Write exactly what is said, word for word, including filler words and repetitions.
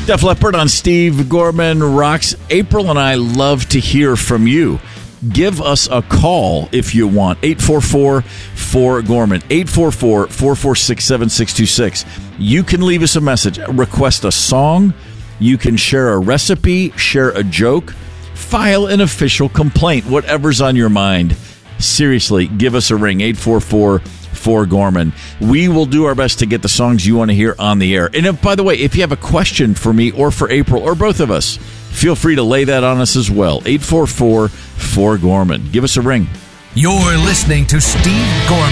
Def Leppard on Steve Gorman Rocks. April and I love to hear from you. Give us a call if you want. eight four four, four Gorman. eight four four, four four six, seven six two six. You can leave us a message. Request a song. You can share a recipe. Share a joke. File an official complaint. Whatever's on your mind. Seriously, give us a ring. eight four four, four Gorman. We will do our best to get the songs you want to hear on the air. And if, by the way, if you have a question for me or for April or both of us, feel free to lay that on us as well. eight four four, four Gorman. Give us a ring. You're listening to Steve Gorman.